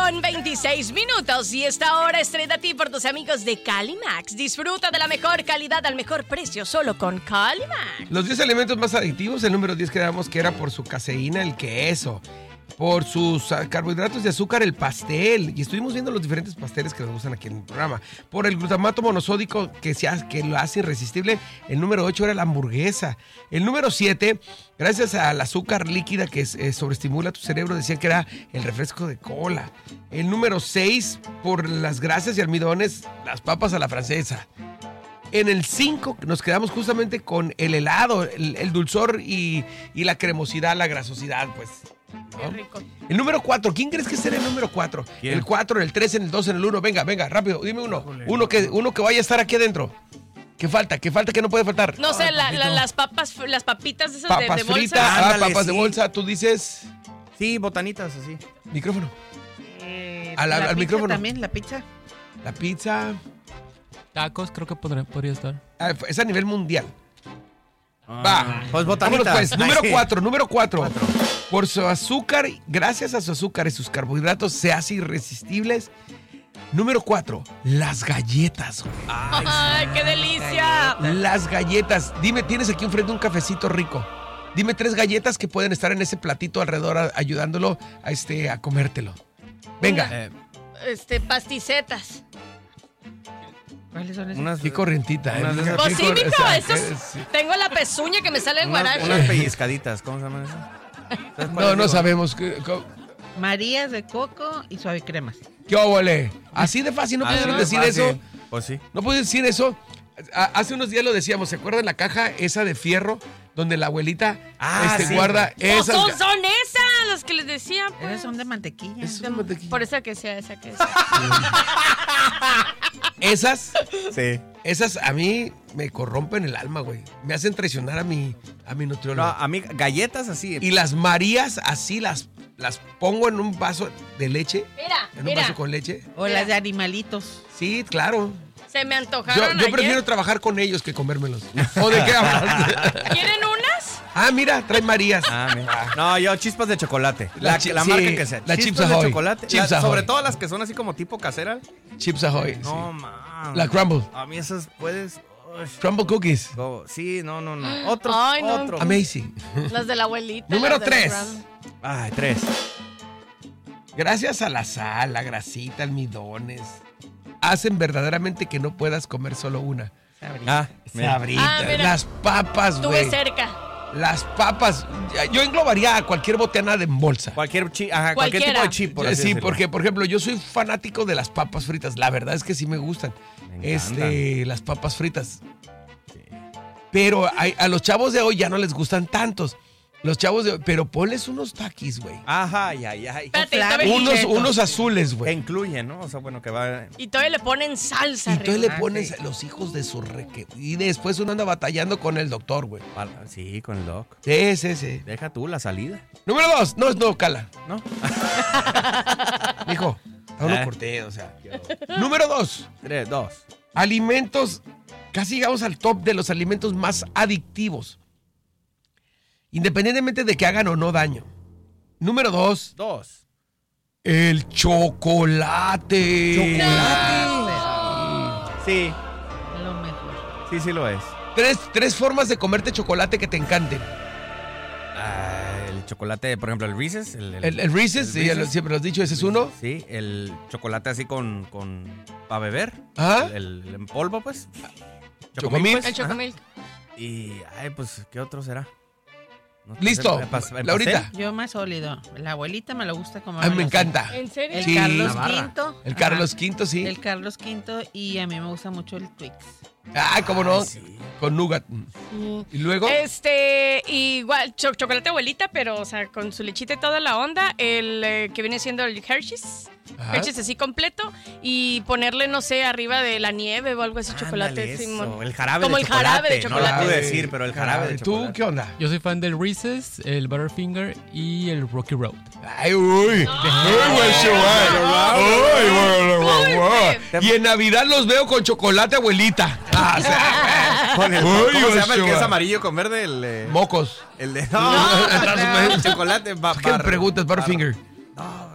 con 26 minutos y esta hora es traída a ti por tus amigos de Calimax. Disfruta de la mejor calidad al mejor precio solo con Calimax. Los 10 alimentos más adictivos, el número 10 quedamos que era por su caseína, el queso. Por sus carbohidratos de azúcar, el pastel. Y estuvimos viendo los diferentes pasteles que nos gustan aquí en el programa. Por el glutamato monosódico que lo hace irresistible, el número 8 era la hamburguesa. El número 7, gracias al azúcar líquida que sobreestimula tu cerebro, decían que era el refresco de cola. El número 6, por las grasas y almidones, las papas a la francesa. En el 5 nos quedamos justamente con el helado, el dulzor y la cremosidad, la grasosidad, pues. ¿no? Qué rico. El número 4, ¿quién crees que será el número 4? El 4, el 3, en el 2, en el 1. Venga, rápido, dime uno. Uno que vaya a estar aquí adentro. ¿Qué falta que no puede faltar? No sé, las papitas esas Papas de bolsa. fritas, Ándale, papas de sí. bolsa, tú dices. Sí, botanitas así. Micrófono. La al pizza micrófono. también, la pizza. La pizza. Tacos creo que podría estar. Es a nivel mundial. Va. Pues Vámonos botanitas. pues. Número Ay, 4. Por su azúcar, gracias a su azúcar y sus carbohidratos, se hace irresistibles. Número 4, las galletas. Güey. ¡Ay, qué delicia! Las galletas. Dime, tienes aquí enfrente un cafecito rico. Dime 3 galletas que pueden estar en ese platito alrededor ayudándolo a comértelo. Venga. Pasticetas. ¿Cuáles son esas? Unas, Qué corrientita. unas de esas- Pues sí, Qué mijo, sí. tengo la pezuña que me sale el guarache. unas pellizcaditas, ¿cómo se llaman esas? No sabemos. Marías de coco y suave cremas. ¿Qué óvole? Así de fácil, no Así pudieron de decir fácil. eso. Pues sí. No puedes decir eso. Hace unos días lo decíamos, ¿se acuerdan la caja esa de fierro donde la abuelita Sí. guarda No, esas? son esas las que les decía. Pues. Esas son de mantequilla. Esas son mantequilla. Por esa que sea, esa que sea. Esas, Sí. esas a mí me corrompen el alma, güey. Me hacen traicionar a mi nutriólogo. No, a mí, galletas así. Y las Marías así las pongo en un vaso de leche. En un Mira, vaso con leche. O las de animalitos. Sí, claro. se me Yo antojaron prefiero ayer. trabajar con ellos que comérmelos. ¿O de qué hablas? ¿Quieren unas? Ah, mira, trae Marías. Mira. No, yo chispas de chocolate. La La sí, marca que sea. la Chips Chispas Ahoy. de chocolate. Chips Sobre Ahoy. todo las que son así como tipo casera. Chips Ahoy. No, Sí. man. La Crumble. A mí esas puedes. Crumble cookies. Sí, no. Otro. Ay, no. Otro. Amazing. Las de la abuelita. Número las de la 3. gran- Ay, 3. Gracias a la sal, la grasita, almidones, hacen verdaderamente que no puedas comer solo una. Sabritas. Ah, mira. Las papas, Estuve güey. cerca. Las papas. Yo englobaría a cualquier botana de en bolsa. Cualquier chip, cualquier Cualquiera. tipo de chip. Por así Sí, decirlo. porque, por ejemplo, yo soy fanático de las papas fritas. La verdad es que sí me gustan. Me encantan. Las papas fritas. Pero a los chavos de hoy ya no les gustan tantos. Los chavos de hoy, pero ponles unos taquis, güey. Ajá, ay. Espérate, y Flan. todavía- Unos azules, Que güey. incluyen, ¿no? O sea, bueno, que va. Y todavía le ponen salsa. Y tú le arriba. pones sí. los hijos de su reque. Y después uno anda batallando con el doctor, güey. Sí, con el doc. Sí. Deja tú la salida. Número 2. No, cala. ¿No? Hijo, aún no corté, o sea. Número 2. 3, 2. Alimentos. Casi llegamos al top de los alimentos más adictivos. Independientemente de que hagan o no daño. Número 2. 2. El chocolate. Sí, Lo mejor. sí lo es. Tres formas de comerte chocolate que te encanten. El chocolate, por ejemplo, el Reese's. El Reese's, sí, Reese's. siempre lo has dicho, ese es uno. Sí, el chocolate así con para beber. Ajá. El en polvo, pues. Chocomilk. El chocomilk. Y, pues, ¿qué otro será? No sé, Listo. ¿el Laurita. pastel? Yo más sólido. La abuelita me lo gusta como. A mí me encanta. ¿En serio? El Sí. Carlos Navarra. V. El Carlos V, sí. El Carlos V y a mí me gusta mucho el Twix. Ah, cómo no. Ay, sí. Con nougat. Y luego. Igual, chocolate abuelita, pero, o sea, con su lechita y toda la onda. El que viene siendo el Hershey's. Ajá. Hershey's así completo. Y ponerle, no sé, arriba de la nieve o algo así, chocolate. Ándale, Simón. eso, el jarabe Como de el jarabe de chocolate. No lo chocolate. pude decir, pero el jarabe de ¿Tú chocolate. qué onda? Yo soy fan del Reese's, el Butterfinger y el Rocky Road. Ay, uy. Y en Navidad los veo con chocolate, abuelita. Ah, o sea, Con el, Uy, ¿cómo se llama el que es Ochoa. amarillo con verde? El mocos. de... No. el chocolate. ¿Qué me preguntas, Butterfinger? No,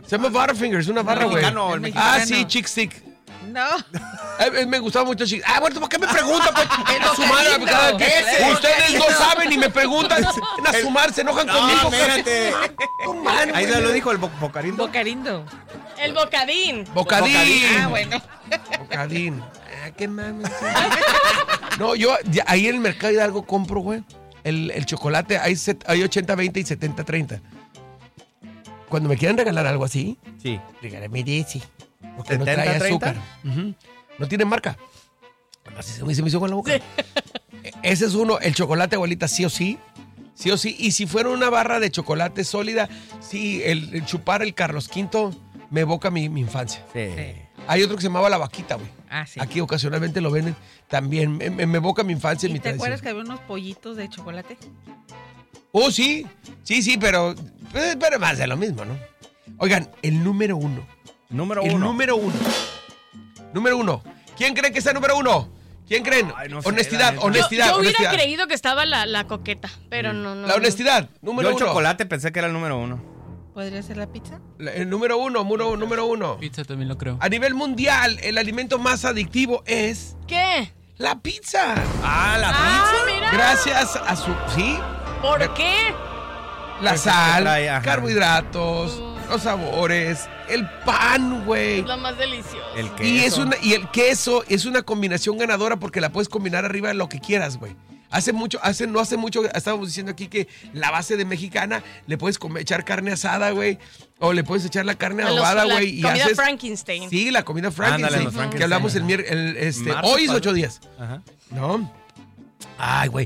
Se llama Butterfinger, es una barra, güey. Mexicano, el mexicano. Ah, sí, Chick Stick. No. Me gustaba mucho Chick. Ah, bueno, ¿por qué me preguntan? Pues, a su madre, Bocadito. cada que Ese, ustedes no Bocadito. saben y me preguntan. A su madre, se enojan conmigo. espérate. No, mano, Ahí güey. lo dijo el Bocarindo. Bocarindo. El bocadín. Bocadín. Ah, bueno. Bocadín. Ah, qué mames. No, yo ahí en el mercado Hidalgo compro, güey. El chocolate, hay 80-20 y 70-30. Cuando me quieran regalar algo así, Sí. regálame de ese. Porque no 70-30. trae azúcar. Ujú. No tiene marca. Así se me hizo con la boca. Ese es uno. El chocolate, abuelita, sí o sí. Sí o sí. Y si fuera una barra de chocolate sólida, sí, el chupar el Carlos V me evoca mi infancia. Sí. Hay otro que se llamaba La Vaquita, güey. Ah, sí. Aquí ocasionalmente lo venden. También me evoca mi infancia y ¿Y mi te tradición. acuerdas que había unos pollitos de chocolate? Oh, sí. Sí, pero más de lo mismo, ¿no? Oigan, el número uno. Número El uno. número uno. Número uno. ¿Quién cree que está número uno? ¿Quién creen? Ay, no sé, honestidad, la neta. honestidad, Yo hubiera honestidad. creído que estaba la coqueta, pero no. La honestidad, número Yo el uno. chocolate pensé que era el número uno. ¿Podría ser la pizza? El número uno. Pizza también lo creo. A nivel mundial, el alimento más adictivo es ¿Qué? la pizza. Ah, la Ah, pizza. mira. Gracias a su... ¿Sí? ¿Por qué? La Pues es que sal, trae, ajá. carbohidratos, los sabores, el pan, güey. Es lo más delicioso. El queso. Y el queso es una combinación ganadora porque la puedes combinar arriba de lo que quieras, güey. No hace mucho, estábamos diciendo aquí que la base de mexicana le puedes echar carne asada, güey. O le puedes echar la carne adobada, La güey. comida Frankenstein. Sí, la comida Ándale, Frankenstein. los Frankenstein. Que hablamos el Martes hoy es pasado. 8 días. Ajá. ¿No? Ay, güey.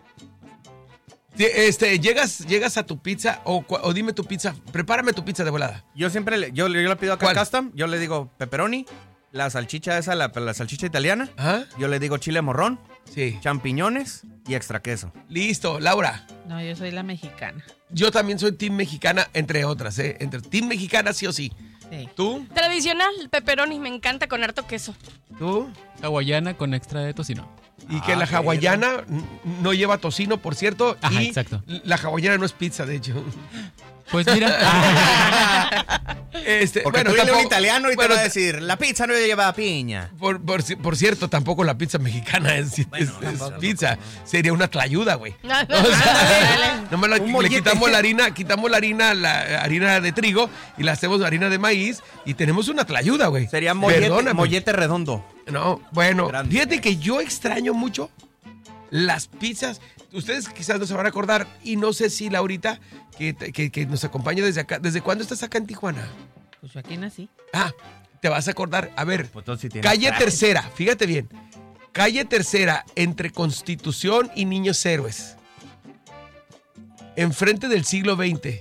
Llegas a tu pizza o dime tu pizza. Prepárame tu pizza de volada. Yo siempre yo le pido acá ¿Cuál? custom. Yo le digo pepperoni, la salchicha esa, la salchicha italiana. Ajá. Yo le digo chile morrón, Sí. champiñones y extra queso. Listo, Laura. No, yo soy la mexicana. Yo también soy team mexicana, entre otras, ¿eh? Entre team mexicana sí o sí. Sí. ¿Tú? Tradicional, pepperoni, me encanta con harto queso. ¿Tú? Hawaiana con extra de tocino. Y que la hawaiana no lleva tocino, por cierto. Ajá, y exacto. la hawaiana no es pizza, de hecho. Pues mira. Porque tú dile a un tampoco- italiano y bueno, te va a decir, la pizza no lleva piña. Por cierto, tampoco la pizza mexicana es pizza. Sería una tlayuda, güey. No, O sea, no. nomás Un le mollete. quitamos la harina de trigo y la hacemos harina de maíz y tenemos una tlayuda, güey. Sería Perdóname. mollete redondo. No, bueno, Grande. fíjate que yo extraño mucho las pizzas. Ustedes quizás no se van a acordar y no sé si Laurita, que nos acompaña desde acá. ¿Desde cuándo estás acá en Tijuana? Pues yo aquí nací. Ah, te vas a acordar. A ver, Pues entonces sí tienes calle traje. Tercera, fíjate bien. Calle Tercera, entre Constitución y Niños Héroes. Enfrente del siglo XX.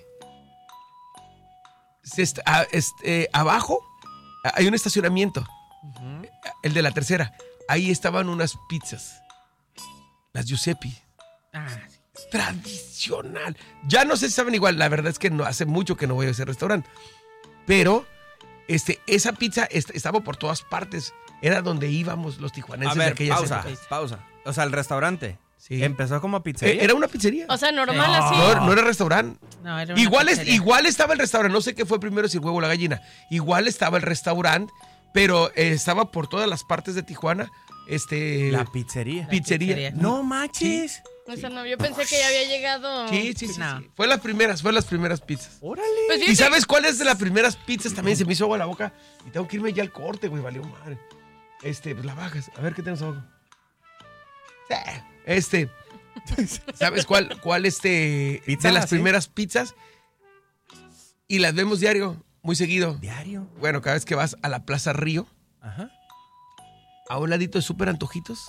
Abajo hay un estacionamiento. El de la Tercera. Ahí estaban unas pizzas. Las Giuseppe. Ah, sí. Tradicional. Ya no sé si saben igual. La verdad es que no hace mucho que no voy a ese restaurante. Pero esa pizza estaba por todas partes. Era donde íbamos los A tijuanenses de ver, aquellas pausa, épocas. pausa. O sea, el restaurante Sí. empezó como pizzería. Era una pizzería. O sea, normal Sí. así. No era restaurante. No, era una Igual pizzería. estaba el restaurante. No sé qué fue primero, si el huevo o la gallina. Igual estaba el restaurante, pero estaba por todas las partes de Tijuana. La pizzería. Pizzería. No manches. Eso no, yo pensé que ya había llegado. Sí. No. Sí. Fue las primeras pizzas. Órale. Pues ¿Y fíjate, sabes cuál es de las primeras pizzas? También se me hizo agua la boca. Y tengo que irme ya al corte, güey. Valió madre. Pues la bajas. A ver qué tenemos abajo. ¿Sabes cuál ¿Pizza, de las así? primeras pizzas? Y las vemos diario, muy seguido. Diario. Bueno, cada vez que vas a la Plaza Río, Ajá. a un ladito de Súper Antojitos,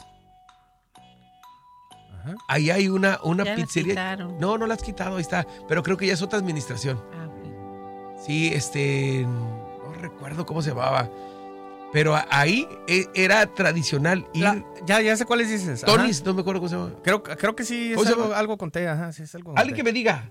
Ajá. ahí hay una Ya las pizzería. quitaron. No la has quitado, ahí está. Pero creo que ya es otra administración. Ah, ok. Sí, no recuerdo cómo se llamaba. Pero ahí era tradicional ir. Ya sé cuáles dices. Ajá. Tony's, no me acuerdo cómo se llama. Creo que sí ¿Cómo es se algo, llama? algo con té. Ajá, sí es algo con Alguien té. que me diga.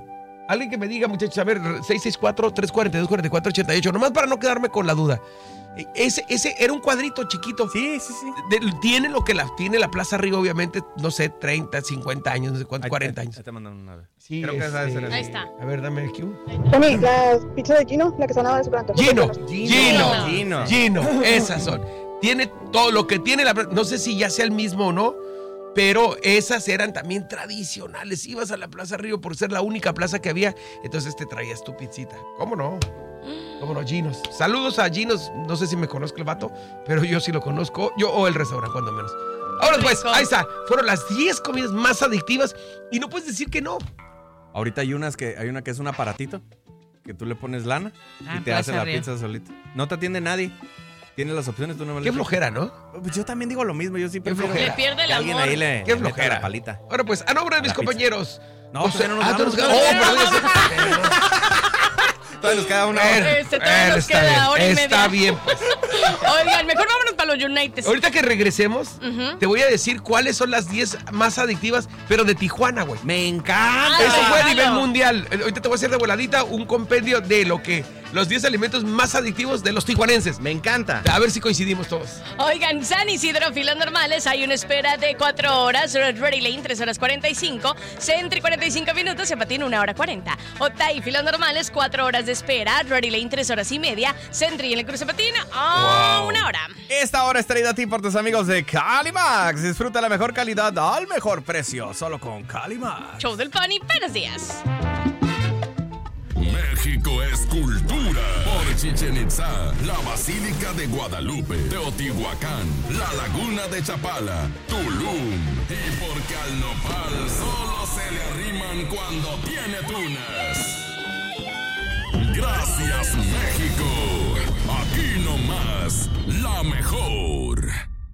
Alguien que me diga, muchachos. A ver, 664-342-4488. Nomás para no quedarme con la duda. Ese era un cuadrito chiquito. Sí. Tiene lo que tiene la Plaza Río, obviamente, no sé, 30, 50 años, no sé cuánto, 40 años. Ahí te mandan una vez. Sí, Creo que esa debe ser Ahí está. A ver, dame el cue. Tony, la pizza de Gino, la que sonaba de Superanto. Gino, esas son. Tiene todo lo que tiene no sé si ya sea el mismo o no, pero esas eran también tradicionales. Ibas a la Plaza Río por ser la única plaza que había, entonces te traías tu pizzita. ¿Cómo no? Ginos. Saludos a Ginos, no sé si me conozco el vato, pero yo sí lo conozco, o el restaurante, cuando menos. Ahora pues, ahí está, fueron las 10 comidas más adictivas y no puedes decir que no. Ahorita hay una que es un aparatito que tú le pones lana y te hace la pizza solita. No te atiende nadie. Tienes las opciones, tú no me Qué flojera, ¿no? Pues yo también digo lo mismo, yo sí prefiero flojera. Le pierde el que alguien amor. ahí le Qué meta flojera. la palita. Ahora pues, a nombre de mis compañeros. No, pues, ya no nos vamos. Todavía nos queda una hora. Todavía nos queda hora y media. Está bien, pues. Oigan, mejor vámonos para los United. Ahorita que regresemos, te voy a decir cuáles son las 10 más adictivas, pero de Tijuana, güey. Me encanta. Eso fue a claro. nivel mundial. Ahorita te voy a hacer de voladita un compendio de los 10 alimentos más adictivos de los tijuanenses. Me encanta. A ver si coincidimos todos. Oigan, San Isidro, filas normales, hay una espera de 4 horas, Ready Lane 3 horas 45, Sentry 45 minutos, Zapatín 1 hora 40, Otay, filas normales, 4 horas de espera, Ready Lane 3 horas y media, Sentry en el cruce Zapatín, 1 hora. Esta hora es traída a ti por tus amigos de Calimax. Disfruta la mejor calidad al mejor precio, solo con Calimax. Show del Pony, buenos días. México es cultura. Por Chichén Itzá, la Basílica de Guadalupe, Teotihuacán, la Laguna de Chapala, Tulum. Y porque al nopal solo se le arriman cuando tiene tunas. Gracias, México. Aquí nomás, la mejor.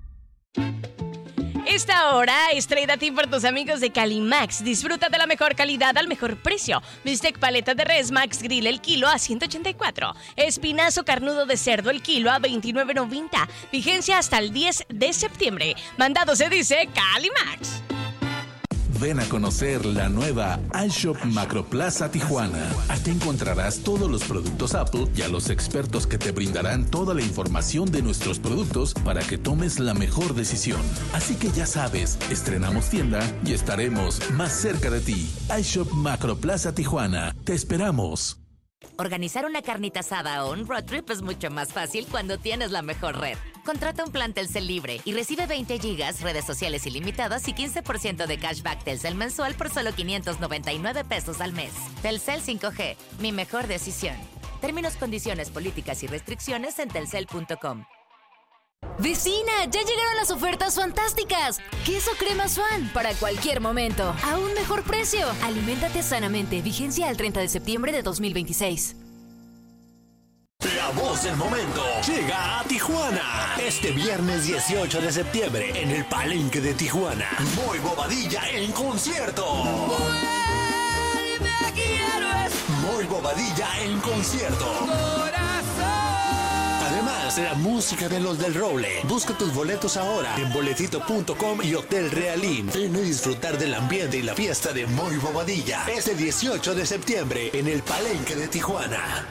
Esta hora es traída a ti por tus amigos de Calimax. Disfruta de la mejor calidad al mejor precio. Bistec paleta de res Max Grill el kilo a 184. Espinazo carnudo de cerdo el kilo a 29.90. Vigencia hasta el 10 de septiembre. Mandado se dice Calimax. Ven a conocer la nueva iShop Macroplaza Tijuana. Aquí encontrarás todos los productos Apple y a los expertos que te brindarán toda la información de nuestros productos para que tomes la mejor decisión. Así que ya sabes, estrenamos tienda y estaremos más cerca de ti. iShop Macroplaza Tijuana. Te esperamos. Organizar una carnita asada o un road trip es mucho más fácil cuando tienes la mejor red. Contrata un plan Telcel libre y recibe 20 gigas, redes sociales ilimitadas y 15% de cashback Telcel mensual por solo 599 pesos al mes. Telcel 5G, mi mejor decisión. Términos, condiciones, políticas y restricciones en telcel.com. ¡Vecina! ¡Ya llegaron las ofertas fantásticas! Queso crema Swan para cualquier momento. A un mejor precio. Aliméntate sanamente. Vigencia al 30 de septiembre de 2026. La voz del momento llega a Tijuana. Este viernes 18 de septiembre en el Palenque de Tijuana. Moy Bobadilla en concierto. Moy Bobadilla en concierto. Además, la música de los del Roble. Busca tus boletos ahora en boletito.com y Hotel Realín. Ven a disfrutar del ambiente y la fiesta de Moy Bobadilla. Este 18 de septiembre en el Palenque de Tijuana.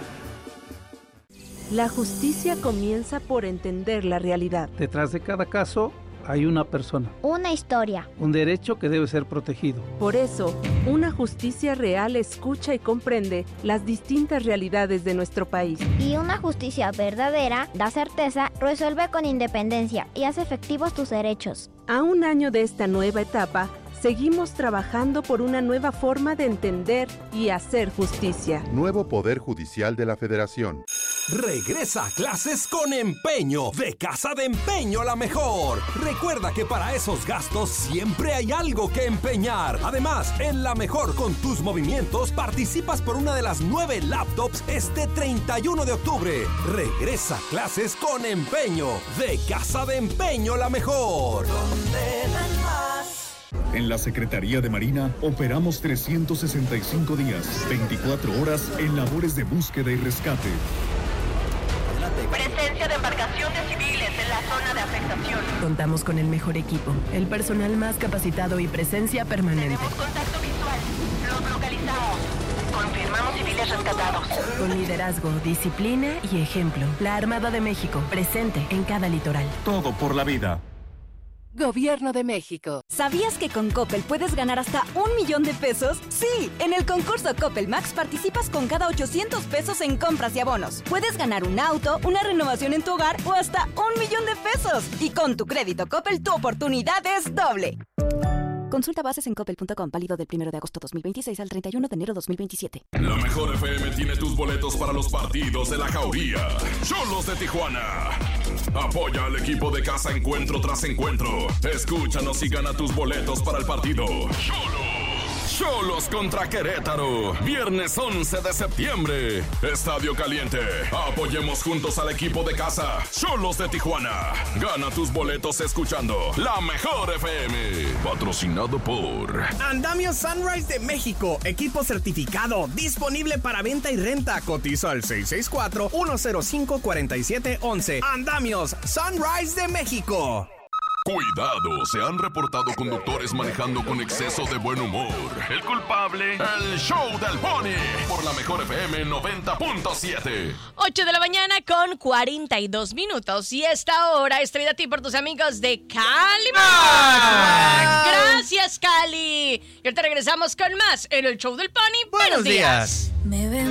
La justicia comienza por entender la realidad. Detrás de cada caso hay una persona. Una historia. Un derecho que debe ser protegido. Por eso, una justicia real escucha y comprende las distintas realidades de nuestro país. Y una justicia verdadera da certeza, resuelve con independencia y hace efectivos tus derechos. A un año de esta nueva etapa, seguimos trabajando por una nueva forma de entender y hacer justicia. Nuevo Poder Judicial de la Federación. Regresa a clases con empeño, de Casa de Empeño la mejor. Recuerda que para esos gastos siempre hay algo que empeñar. Además, en la mejor con tus movimientos participas por una de las 9 laptops este 31 de octubre. Regresa a clases con empeño, de Casa de Empeño la mejor. En la Secretaría de Marina operamos 365 días, 24 horas en labores de búsqueda y rescate. Presencia de embarcaciones civiles en la zona de afectación. Contamos con el mejor equipo, el personal más capacitado y presencia permanente. Tenemos contacto visual. Los localizamos. Confirmamos civiles rescatados. Con liderazgo, disciplina y ejemplo. La Armada de México, presente en cada litoral. Todo por la vida. Gobierno de México. ¿Sabías que con Coppel puedes ganar hasta 1 millón de pesos? Sí, en el concurso Coppel Max participas con cada 800 pesos en compras y abonos. Puedes ganar un auto, una renovación en tu hogar o hasta 1 millón de pesos. Y con tu crédito Coppel, tu oportunidad es doble. Consulta bases en coppel.com, válido del 1 de agosto 2026 al 31 de enero 2027. La Mejor FM tiene tus boletos para los partidos de la Jauría. Cholos de Tijuana. Apoya al equipo de casa encuentro tras encuentro. Escúchanos y gana tus boletos para el partido. Cholos contra Querétaro. Viernes 11 de septiembre. Estadio Caliente. Apoyemos juntos al equipo de casa. Cholos de Tijuana. Gana tus boletos escuchando La Mejor FM. Patrocinado por Andamio Sunrise de México. Equipo certificado. Disponible para venta y renta. Cotiza al 664-105-4711. Andamios Sunrise de México. Cuidado, se han reportado conductores manejando con exceso de buen humor. El culpable, el show del Pony, por La Mejor FM 90.7. 8 de la mañana con 42 minutos. Y esta hora es traída a ti por tus amigos de Calimax. Gracias, Cali. Y ahorita regresamos con más en el show del Pony. Buenos días.